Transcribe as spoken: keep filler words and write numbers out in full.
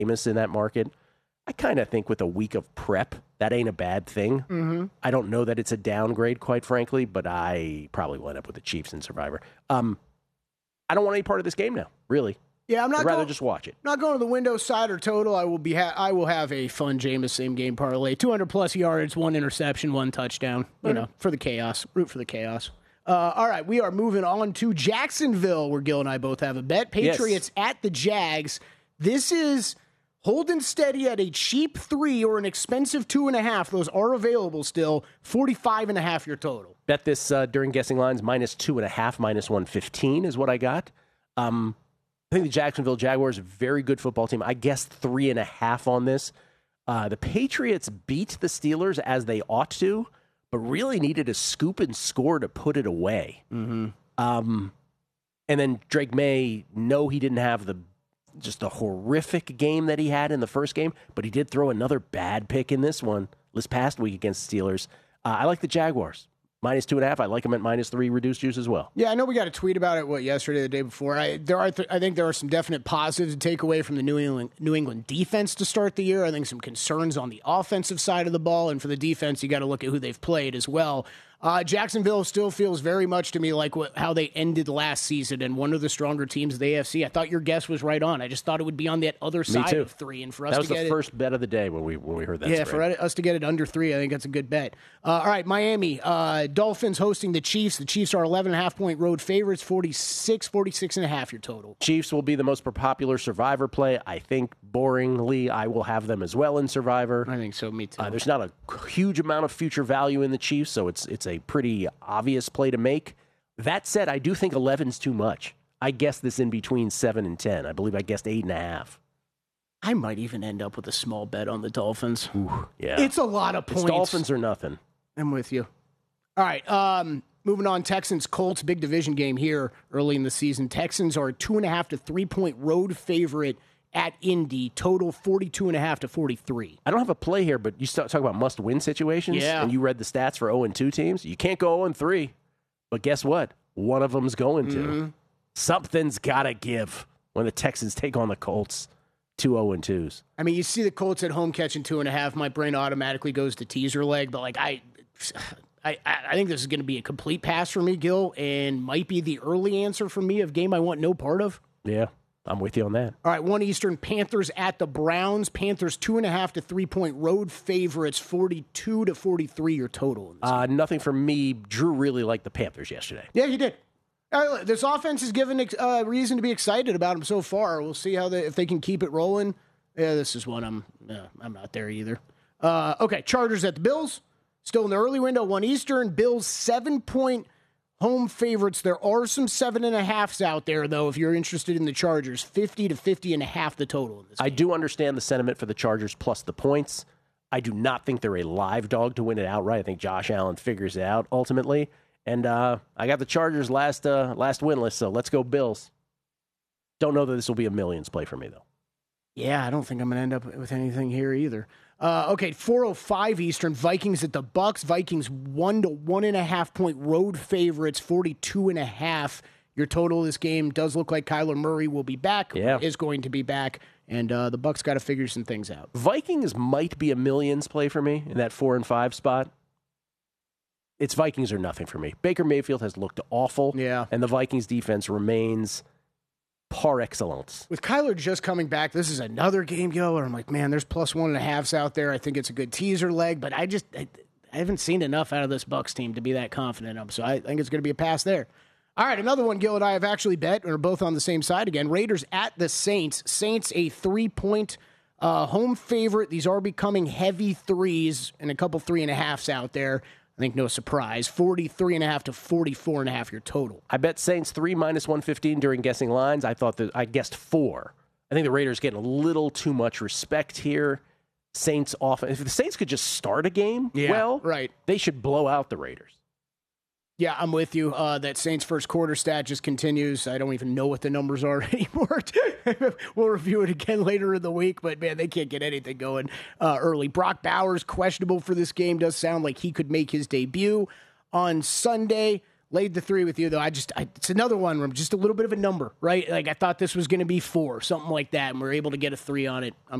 Jameis in that market. I kind of think with a week of prep, that ain't a bad thing. Mm-hmm. I don't know that it's a downgrade, quite frankly, but I probably will end up with the Chiefs in Survivor. Um, I don't want any part of this game now, really. Yeah, I'm not. I'd rather going, just watch it. Not going to the Windows side or total. I will be. Ha- I will have a fun Jameis same game parlay. two hundred plus yards, one interception, one touchdown. You know, for the chaos. Root for the chaos. Uh, all right, we are moving on to Jacksonville, where Gil and I both have a bet. Patriots yes. at the Jags. This is holding steady at a cheap three or an expensive two and a half. Those are available still. forty-five and a half your total. Bet this uh, during guessing lines. Minus two and a half, minus one fifteen is what I got. Um, I think the Jacksonville Jaguars are a very good football team. I guessed three and a half on this. Uh, the Patriots beat the Steelers as they ought to, but really needed a scoop and score to put it away. Mm-hmm. Um, and then Drake May, no, he didn't have the just a horrific game that he had in the first game, but he did throw another bad pick in this one this past week against the Steelers. Uh, I like the Jaguars. Minus two and a half. I like them at minus three reduced juice as well. Yeah, I know we got a tweet about it, what, yesterday or the day before. I there are th- I think there are some definite positives to take away from the New England New England defense to start the year. I think some concerns on the offensive side of the ball, and for the defense, you got to look at who they've played as well. Uh, Jacksonville still feels very much to me like what, how they ended last season and one of the stronger teams of the A F C. I thought your guess was right on. I just thought it would be on that other side of three. And for us that was to get the it, first bet of the day when we when we heard that. Yeah, spread. for us to get it under three, I think that's a good bet. Uh, all right, Miami. Uh, Dolphins hosting the Chiefs. The Chiefs are eleven and a half point road favorites, forty-six, forty-six and a half your total. Chiefs will be the most popular Survivor play. I think, boringly, I will have them as well in Survivor. I think so, me too. Uh, there's not a huge amount of future value in the Chiefs, so it's it's a pretty obvious play to make. That said, I do think eleven's too much. I guessed this in between seven and ten. I believe I guessed eight and a half. I might even end up with a small bet on the Dolphins. Ooh, yeah. It's a lot of points. It's Dolphins or nothing. I'm with you. All right, um, moving on. Texans, Colts, big division game here early in the season. Texans are a two and a half to three point road favorite at Indy. Total forty-two and a half to forty-three. I don't have a play here, but you start talking about must-win situations, yeah. and you read the stats for oh and two teams. You can't go oh and three, but guess what? One of them's going to. Mm-hmm. Something's got to give when the Texans take on the Colts. Two oh and twos. I mean, you see the Colts at home catching two and a half. My brain automatically goes to teaser leg, but like I, I, I think this is going to be a complete pass for me, Gil, and might be the early answer for me of game I want no part of. Yeah, I'm with you on that. All right, one Eastern, Panthers at the Browns. Panthers two and a half to three point road favorites, forty-two to forty-three. Your total. Uh, nothing for me. Drew really liked the Panthers yesterday. Yeah, he did. Uh, this offense is given uh, reason to be excited about them so far. We'll see how they, if they can keep it rolling. Yeah, this is one I'm. Uh, I'm not there either. Uh, okay, Chargers at the Bills. Still in the early window. One Eastern. Bills seven point home favorites. There are some seven and a halves out there though. If you're interested in the Chargers, fifty to fifty and a half the total in this game. I do understand the sentiment for the Chargers plus the points. I do not think they're a live dog to win it outright. I think Josh Allen figures it out ultimately. And uh, I got the Chargers last uh, last winless, so let's go Bills. Don't know that this will be a millions play for me, though. Yeah, I don't think I'm going to end up with anything here either. Uh, okay, four oh five Eastern, Vikings at the Bucks. Vikings one to one and a half point road favorites, forty-two and a half. Your total of this game does look like Kyler Murray will be back, yeah. is going to be back, and uh, the Bucks got to figure some things out. Vikings might be a millions play for me in that four and five spot. It's Vikings or nothing for me. Baker Mayfield has looked awful, yeah, and the Vikings defense remains par excellence. With Kyler just coming back, this is another game, Gil, where I'm like, man, there's plus one and a halves out there. I think it's a good teaser leg, but I just I, I haven't seen enough out of this Bucks team to be that confident of. So I think it's going to be a pass there. All right, another one Gil and I have actually bet, and are both on the same side again. Raiders at the Saints. Saints a three-point uh, home favorite. These are becoming heavy threes, and a couple three and a halves out there. I think no surprise. forty-three and a half to forty-four and a half your total. I bet Saints three minus one fifteen during guessing lines. I thought that I guessed four. I think the Raiders getting a little too much respect here. Saints off. If the Saints could just start a game, yeah, well, right. they should blow out the Raiders. Yeah, I'm with you. Uh, that Saints first quarter stat just continues. I don't even know what the numbers are anymore. We'll review it again later in the week, but man, they can't get anything going uh, early. Brock Bowers, questionable for this game. Does sound like he could make his debut on Sunday. laid the three with you, though. I just, I, it's another one where I'm just a little bit of a number, right? Like I thought this was going to be four, something like that, and we're able to get a three on it. I'm